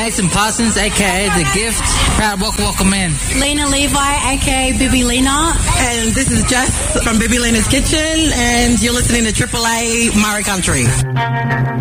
Mason Parsons, a.k.a. The Gift. Proud welcome in. Lena Levi, a.k.a. Bibi Lena. And this is Jess from Bibi Lena's Kitchen, and you're listening to AAA Murray Country.